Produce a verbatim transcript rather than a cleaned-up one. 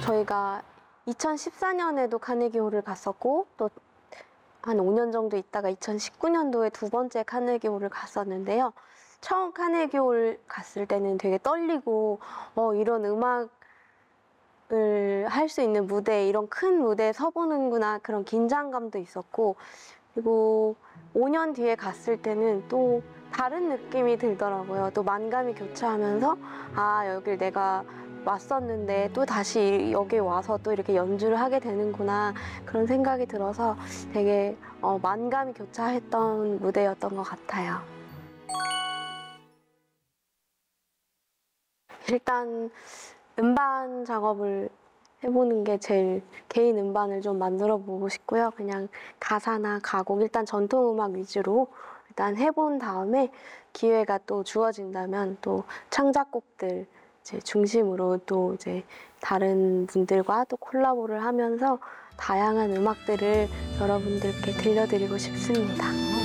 저희가 이천십사 년에도 카네기홀을 갔었고 또 한 오 년 정도 있다가 이천십구 년도에 두 번째 카네기홀을 갔었는데요. 처음 카네기홀 갔을 때는 되게 떨리고 어, 이런 음악을 할 수 있는 무대, 이런 큰 무대에 서보는구나 그런 긴장감도 있었고, 그리고 오 년 뒤에 갔을 때는 또 다른 느낌이 들더라고요. 또 만감이 교차하면서 아, 여길 내가 왔었는데 또 다시 여기 와서 또 이렇게 연주를 하게 되는구나 그런 생각이 들어서 되게 어, 만감이 교차했던 무대였던 것 같아요. 일단 음반 작업을 해보는 게 제일, 개인 음반을 좀 만들어 보고 싶고요. 그냥 가사나 가곡, 일단 전통음악 위주로 일단 해본 다음에 기회가 또 주어진다면 또 창작곡들 이제 중심으로 또 이제 다른 분들과 또 콜라보를 하면서 다양한 음악들을 여러분들께 들려드리고 싶습니다.